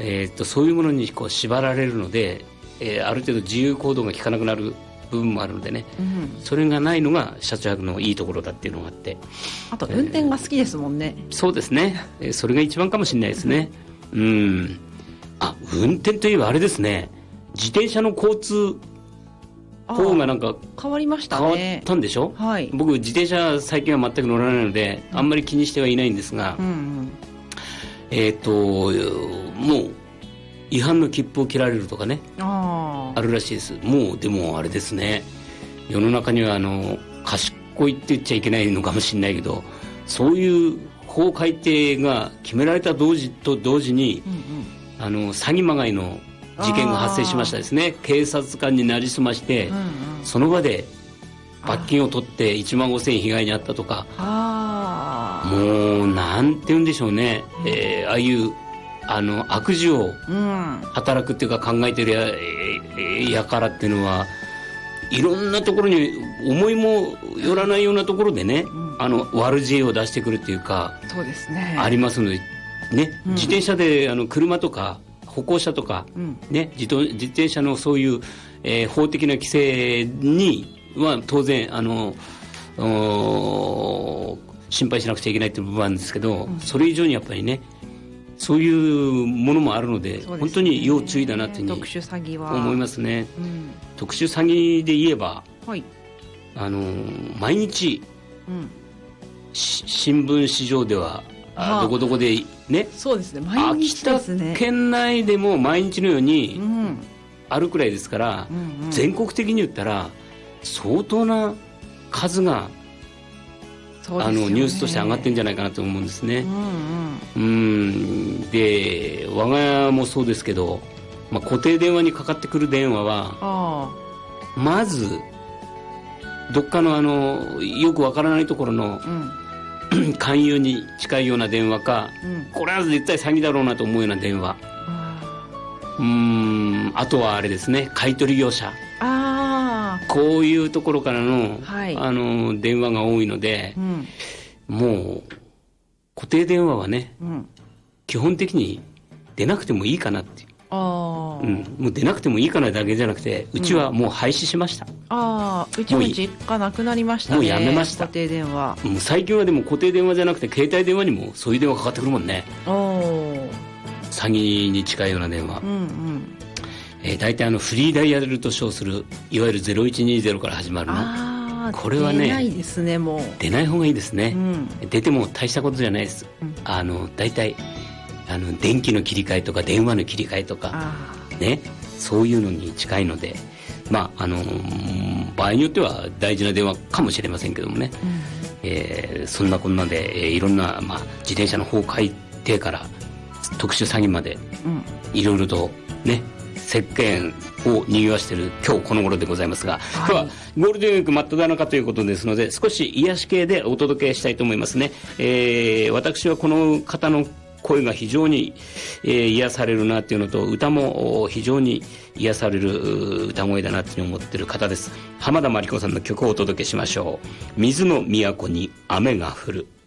そういうものにこう縛られるので、ある程度自由行動が効かなくなる部分もあるのでね、それがないのが車中泊のいいところだっていうのがあって、 あと運転が好きですもんね。 そうですね、それが一番かもしれないですね。運転といえばあれですね、自転車の交通法がなんか変わりましたね。 変わったんでしょ、 はい、 僕自転車最近は全く乗らないのであんまり気にしてはいないんですが、もう違反の切符を切られるとかね、あるらしいです。もうでもあれですね、世の中には賢いって言っちゃいけないのかもしれないけど、そういう法改定が決められた同時に、詐欺まがいの事件が発生しましたですね。警察官になりすまして、その場で罰金を取って1万5,000円被害に遭ったとか、もうなんて言うんでしょうね、ああいう悪事を働くっていうか考えてるやからっていうのはいろんなところに思いもよらないようなところでね、悪知恵を出してくるっていうか、 そうですね、 ありますのでね、自転車で車とか歩行者とか、ね、自転車のそういう、法的な規制には当然心配しなくちゃいけないっていう部分なんですけど、それ以上にやっぱりね、そういうものもあるので、本当に要注意だなというふうに特殊詐欺は思いますね。特殊詐欺で言えば、毎日、新聞紙上ではどこどこでね、 そうですね、毎日ですね、 秋田県内でも毎日のようにあるくらいですから、全国的に言ったら相当な数がニュースとして上がってるんじゃないかなと思うんですね。で我が家もそうですけど、固定電話にかかってくる電話はまずどっかのよくわからないところの、勧誘に近いような電話か、これは絶対詐欺だろうなと思うような電話、あとはあれですね、買い取り業者、こういうところからの、電話が多いので、もう固定電話はね、基本的に出なくてもいいかなっていう、もう出なくてもいいかなだけじゃなくて、うちはもう廃止しました。 うちも実家なくなりましたね。 もうやめました。 固定電話、 最近はでも固定電話じゃなくて携帯電話にもそういう電話かかってくるもんね。詐欺に近いような電話、大体フリーダイヤルと称するいわゆる0120から始まるの、これはね、 出ないですね。もう出ない方がいいですね。出ても大したことじゃないです。大体電気の切り替えとか電話の切り替えとかね、そういうのに近いので、場合によっては大事な電話かもしれませんけどもね、そんなこんなで、いろんな、自転車の法改定から特殊詐欺まで、いろいろとね世間を賑わしている今日この頃でございますが、今日はゴールデンウィーク真っ只中ということですので、少し癒し系でお届けしたいと思いますね。私はこの方の声が非常に、癒されるなっていうのと、歌も非常に癒される歌声だなって思っている方です。浜田真理子さんの曲をお届けしましょう。水の都に雨が降る。